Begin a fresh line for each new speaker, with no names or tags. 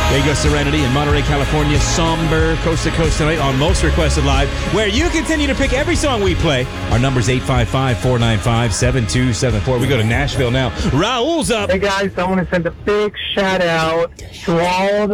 There you go, Serenity in Monterey, California. Somber, coast to coast tonight on Most Requested Live, where you continue to pick every song we play. Our number's 855-495-7274. We go to Nashville now. Raul's up.
Hey guys, I want to send a big shout out to all